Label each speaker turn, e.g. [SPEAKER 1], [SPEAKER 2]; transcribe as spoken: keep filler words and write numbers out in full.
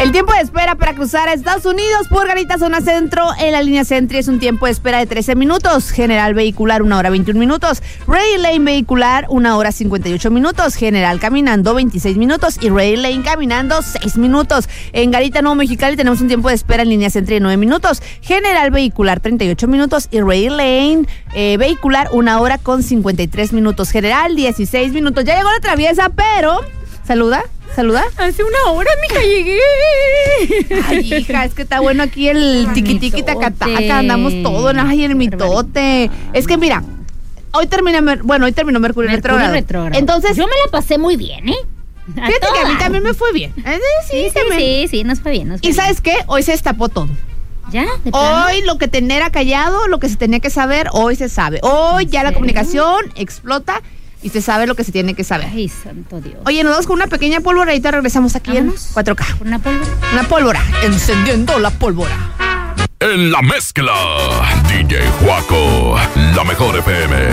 [SPEAKER 1] El tiempo de espera para cruzar a Estados Unidos por Garita Zona Centro en la línea Sentry es un tiempo de espera de trece minutos. General Vehicular, una hora veintiún minutos. Ready Lane Vehicular, una hora cincuenta y ocho minutos. General Caminando, veintiséis minutos. Y Ready Lane Caminando, seis minutos. En Garita Nuevo Mexicali tenemos un tiempo de espera en línea Sentry de nueve minutos. General Vehicular, treinta y ocho minutos. Y Ready Lane eh, Vehicular, una hora con cincuenta y tres minutos. General, dieciséis minutos. Ya llegó la traviesa, pero... Saluda, saluda.
[SPEAKER 2] Hace una hora, mija, llegué.
[SPEAKER 1] Ay, hija, es que está bueno aquí el tiquitiqui tacataca. Andamos todo en ay, el mitote. Es que mira, hoy termina, bueno, hoy terminó Mercurio,
[SPEAKER 2] Mercurio
[SPEAKER 1] retrógrado.
[SPEAKER 2] retrógrado.
[SPEAKER 1] Entonces,
[SPEAKER 2] yo me la pasé muy bien, ¿eh? A
[SPEAKER 1] fíjate que a mí
[SPEAKER 2] todas.
[SPEAKER 1] también me fue bien. Eh, Sí,
[SPEAKER 2] Sí, sí,
[SPEAKER 1] también.
[SPEAKER 2] sí, sí, nos fue bien. Nos fue
[SPEAKER 1] Y
[SPEAKER 2] bien.
[SPEAKER 1] ¿sabes qué? Hoy se destapó todo.
[SPEAKER 2] ¿Ya? ¿De plano?
[SPEAKER 1] Hoy lo que tenía era callado, lo que se tenía que saber, hoy se sabe. Hoy ya la
[SPEAKER 2] serio?
[SPEAKER 1] comunicación explota y se sabe lo que se tiene que saber.
[SPEAKER 2] Ay, santo Dios.
[SPEAKER 1] Oye, nos vamos con una pequeña pólvora y ahorita regresamos aquí
[SPEAKER 2] Vámonos.
[SPEAKER 1] en cuatro K.
[SPEAKER 2] ¿Por una pólvora?
[SPEAKER 1] Una pólvora, encendiendo la pólvora.
[SPEAKER 3] En la mezcla, D J Juaco, la mejor F M.